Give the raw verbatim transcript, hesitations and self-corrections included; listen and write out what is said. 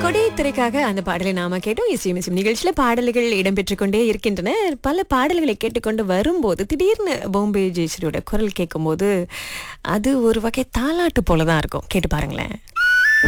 கொடை திரைக்காக அந்த பாடலை நாம கேட்டோம். இசையும் இசையும் நிகழ்ச்சியில பாடல்கள் இடம்பெற்றுக் கொண்டே இருக்கின்றன. பல பாடல்களை கேட்டுக்கொண்டு வரும்போது திடீர்னு பாம்பே ஜெயஸ்ரீயோட குரல் கேட்கும்போது அது ஒரு வகை தாலாட்டு போலதான் இருக்கும். கேட்டு பாருங்களேன்.